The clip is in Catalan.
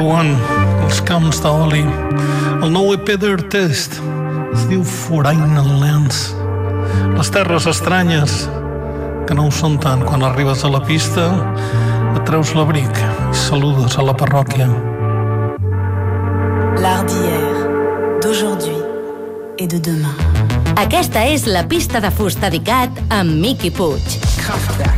One, els camps d'oli. El nou EP d'Artist es diu Foreign Lands. Les terres estranyes, que no ho són tant. Quan arribes a la pista, et treus l'abric i saludes a la parròquia. L'art d'hier, d'aujourd'hui et de demain. Aquesta és la pista de fusta d'ICAT amb Miqui Puig. Kraftwerk.